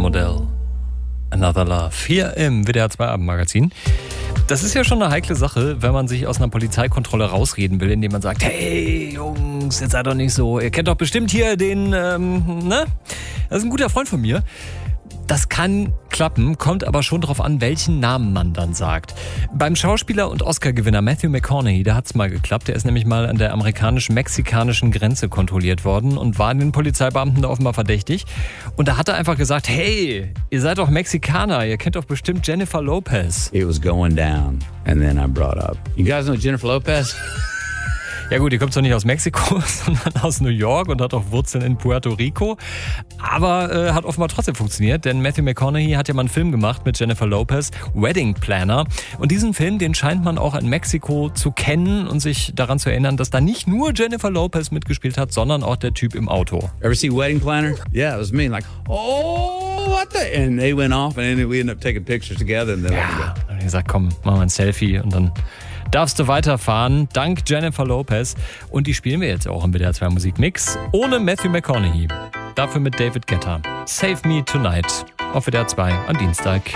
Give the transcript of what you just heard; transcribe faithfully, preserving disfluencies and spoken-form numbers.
Supermodell. Another Love. Hier im W D R zwei Abendmagazin. Das ist ja schon eine heikle Sache, wenn man sich aus einer Polizeikontrolle rausreden will, indem man sagt, hey Jungs, jetzt seid doch nicht so. Ihr kennt doch bestimmt hier den, ähm, ne? Das ist ein guter Freund von mir. Das kann klappen, kommt aber schon darauf an, welchen Namen man dann sagt. Beim Schauspieler und Oscar-Gewinner Matthew McConaughey, da hat's mal geklappt. Der ist nämlich mal an der amerikanisch-mexikanischen Grenze kontrolliert worden und war den Polizeibeamten da offenbar verdächtig. Und da hat er einfach gesagt, hey, ihr seid doch Mexikaner, ihr kennt doch bestimmt Jennifer Lopez. It was going down and then I brought up, you guys know Jennifer Lopez? Ja gut, die kommt zwar nicht aus Mexiko, sondern aus New York und hat auch Wurzeln in Puerto Rico. Aber äh, hat offenbar trotzdem funktioniert, denn Matthew McConaughey hat ja mal einen Film gemacht mit Jennifer Lopez, Wedding Planner. Und diesen Film, den scheint man auch in Mexiko zu kennen und sich daran zu erinnern, dass da nicht nur Jennifer Lopez mitgespielt hat, sondern auch der Typ im Auto. Ever see Wedding Planner? Yeah, it was me. Like, oh, what the? And they went off and then we ended up taking pictures together. And then ja, dann habe ich gesagt, komm, machen wir ein Selfie und dann darfst du weiterfahren, dank Jennifer Lopez. Und die spielen wir jetzt auch im W D R zwei Musikmix, ohne Matthew McConaughey. Dafür mit David Guetta. Save Me Tonight auf W D R zwei am Dienstag.